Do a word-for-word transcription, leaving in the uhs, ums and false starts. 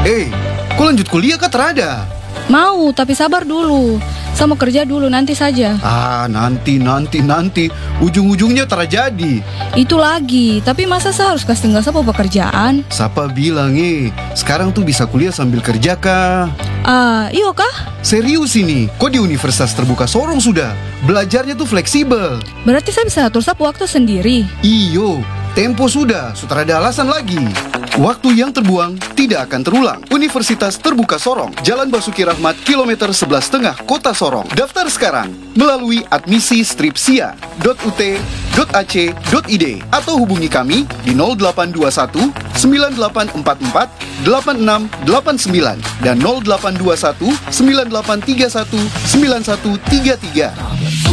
Eh, kok lanjut kuliah kah terada? Mau, tapi sabar dulu. Saya mau kerja dulu, nanti saja. Ah, nanti, nanti, nanti. Ujung-ujungnya terjadi. Itu lagi, tapi masa saya harus kasih tinggal saya pekerjaan? Siapa bilang eh, sekarang tuh bisa kuliah sambil kerja kah? Ah, iyo kah? Serius ini, kok di Universitas Terbuka Sorong sudah? Belajarnya tuh fleksibel. Berarti saya bisa atur saya waktu sendiri. Iyo, tempo sudah, sudah ada alasan lagi. Waktu yang terbuang tidak akan terulang. Universitas Terbuka Sorong, Jalan Basuki Rahmat, kilometer sebelas setengah, Kota Sorong. Daftar sekarang melalui admisi stripsia dot u t dot a c dot i d atau hubungi kami di nol delapan dua satu sembilan delapan empat empat delapan enam delapan sembilan dan nol delapan dua satu sembilan delapan tiga satu sembilan satu tiga tiga.